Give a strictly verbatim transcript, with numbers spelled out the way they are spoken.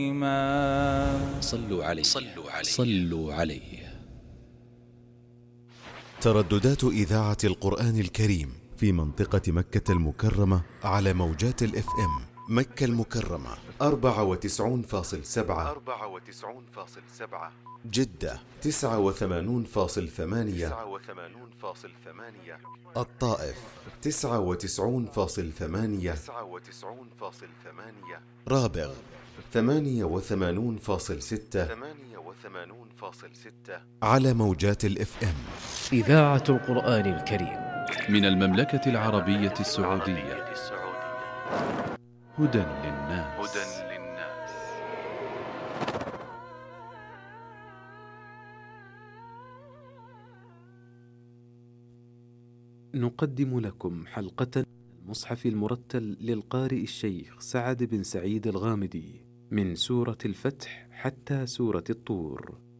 صلوا عليه صلوا عليه صلوا عليه. ترددات إذاعة القرآن الكريم في منطقة مكة المكرمة على موجات الاف ام مكة المكرمة أربعة وتسعون فاصل سبعة أربعة وتسعون فاصل سبعة، جدة تسعة وثمانون فاصل ثمانية تسعة وثمانون فاصل ثمانية، الطائف تسعة وتسعون فاصل ثمانية تسعة وتسعون فاصل ثمانية، رابغ ثمانية وثمانون فاصل ستة ثمانية وثمانون فاصل ستة على موجات الاف ام. إذاعة القرآن الكريم من المملكة العربية السعودية. هدى للناس. هدى للناس. نقدم لكم حلقة المصحف المرتل للقارئ الشيخ سعد بن سعيد الغامدي من سورة الفتح حتى سورة الطور.